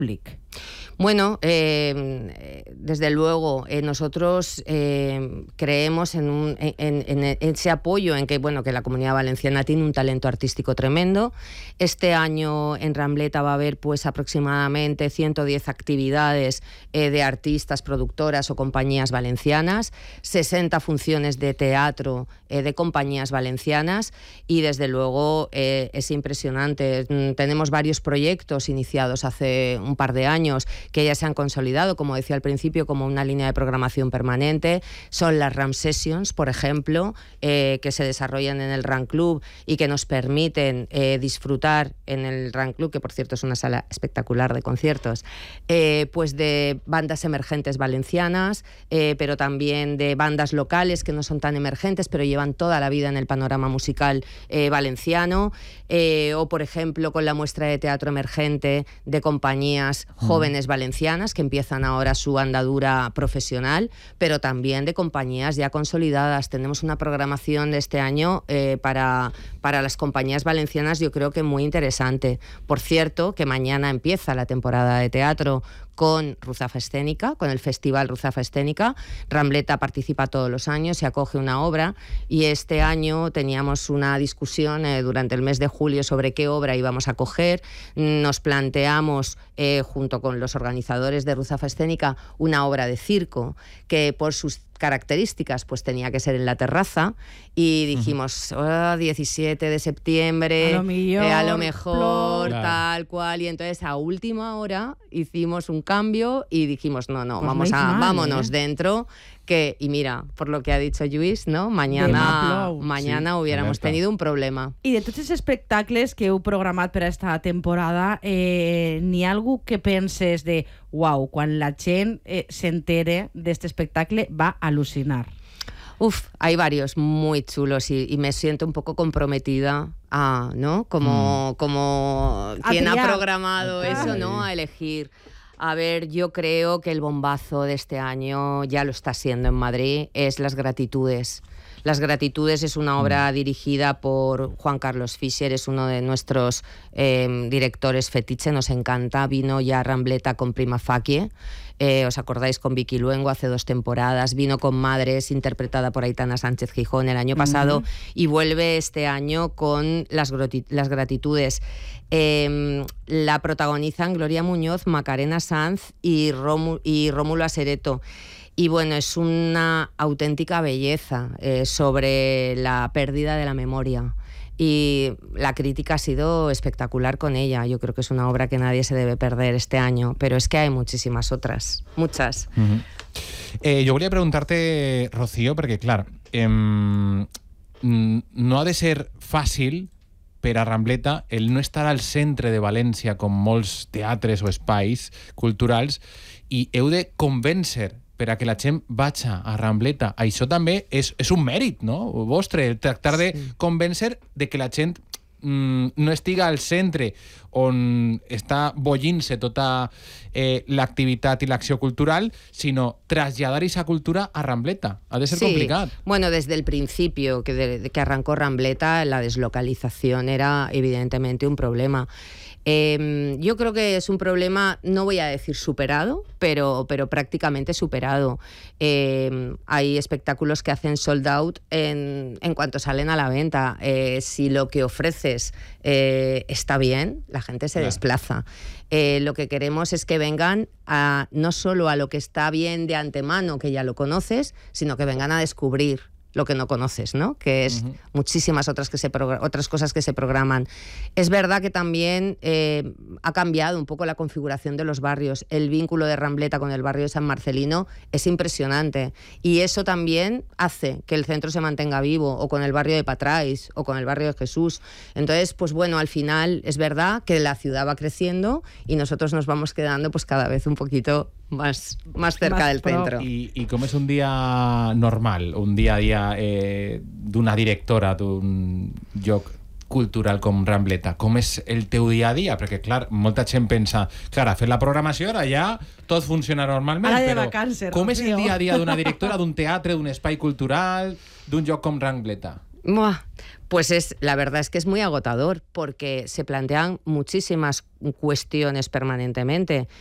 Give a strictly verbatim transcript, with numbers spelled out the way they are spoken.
públic? Bueno, eh, desde luego, eh, nosotros eh, creemos en, un, en, en ese apoyo, en que, bueno, que la Comunidad Valenciana tiene un talento artístico tremendo. Este año en Rambleta va a haber pues aproximadamente ciento diez actividades eh, de artistas, productoras o compañías valencianas, sesenta funciones de teatro eh, de compañías valencianas y desde luego eh, es impresionante. Tenemos varios proyectos iniciados hace un par de años que ya se han consolidado, como decía al principio, como una línea de programación permanente. Son las Ram Sessions, por ejemplo, eh, que se desarrollan en el Ram Club y que nos permiten eh, disfrutar en el Ram Club, que por cierto es una sala espectacular de conciertos, eh, pues de bandas emergentes valencianas, eh, pero también de bandas locales que no son tan emergentes, pero llevan toda la vida en el panorama musical eh, valenciano, eh, o por ejemplo con la muestra de teatro emergente de compañías jóvenes valencianas valencianas que empiezan ahora su andadura profesional, pero también de compañías ya consolidadas. Tenemos una programación de este año eh, para, para las compañías valencianas, yo creo que muy interesante. Por cierto, que mañana empieza la temporada de teatro con Ruzafa Escénica, con el Festival Ruzafa Escénica. Rambleta participa todos los años y acoge una obra, y este año teníamos una discusión eh, durante el mes de julio sobre qué obra íbamos a coger. Nos planteamos, eh, junto con los organizadores de Ruzafa Escénica, una obra de circo que por sus características pues tenía que ser en la terraza, y dijimos oh, diecisiete de septiembre, a lo, millor, eh, a lo mejor claro. tal cual, y entonces a última hora hicimos un cambio y dijimos no, no, pues vamos no a, mal, vámonos ¿eh? dentro, que, y mira, por lo que ha dicho Lluís, ¿no? Mañana, mañana sí, hubiéramos alerta. tenido un problema. I de tots els espectacles que heu programat per a esta temporada, eh, n'hi ha algú que penses de uau, quan la gent eh, s'entere d'este espectacle va a alucinar? Uf, hay varios muy chulos y, y me siento un poco comprometida a, ¿no? Como, mm. como quien ha programado eso, ¿no? A elegir. A ver, yo creo que el bombazo de este año, ya lo está siendo en Madrid, es Las Gratitudes. Las Gratitudes es una obra dirigida por Juan Carlos Fischer, es uno de nuestros eh, directores fetiche, nos encanta. Vino ya a Rambleta con Prima Facie, eh, ¿os acordáis? Con Vicky Luengo hace dos temporadas. Vino con Madres, interpretada por Aitana Sánchez Gijón el año pasado, uh-huh. y vuelve este año con Las, groti- las Gratitudes. Eh, la protagonizan Gloria Muñoz, Macarena Sanz y, Romu- y Rómulo Asereto. Y bueno, es una auténtica belleza eh, sobre la pérdida de la memoria. Y la crítica ha sido espectacular con ella. Yo creo que es una obra que nadie se debe perder este año, pero es que hay muchísimas otras, muchas. Uh-huh. Eh, jo volia preguntar-te, Rocío, perquè, clar, eh, no ha de ser fàcil per a Rambleta el no estar al centre de València com molts teatres o espais culturals, i heu de convèncer per a que la gent vagi a Rambleta. Això també és, és un mèrit, no? Vostre, el tractar de convèncer de que la gent mm, no estiga al centre on està bollint-se tota eh, l'activitat i l'acció cultural, sinó traslladar esa cultura a Rambleta. Ha de ser sí. complicat. Bueno, desde el principio que, de, de que arrancó Rambleta, la deslocalización era evidentemente un problema. Eh, yo creo que es un problema, no voy a decir superado, pero, pero prácticamente superado. Eh, hay espectáculos que hacen sold out en, en cuanto salen a la venta. Eh, si lo que ofreces eh, está bien, la gente se claro. desplaza. Eh, lo que queremos es que vengan a, no solo a lo que está bien de antemano, que ya lo conoces, sino que vengan a descubrir lo que no conoces, ¿no? Que es uh-huh. muchísimas otras, que se progr- otras cosas que se programan. Es verdad que también eh, ha cambiado un poco la configuración de los barrios. El vínculo de Rambleta con el barrio de San Marcelino es impresionante, y eso también hace que el centro se mantenga vivo, o con el barrio de Patrais, o con el barrio de Jesús. Entonces, pues bueno, al final es verdad que la ciudad va creciendo y nosotros nos vamos quedando pues cada vez un poquito más, más cerca más del pro. centro. I, I com és un dia normal, un dia a dia eh, d'una directora d'un lloc cultural com Rambleta? Com és el teu dia a dia? Perquè, clar, molta gent pensa, clar, a fer la programació ara ja tot funciona normalment, ara però vacances, com és el dia a dia d'una directora d'un teatre, d'un espai cultural, d'un lloc com Rambleta? Buah, pues es, la verdad es que es muy agotador porque se plantean muchísimas cuestiones permanentemente.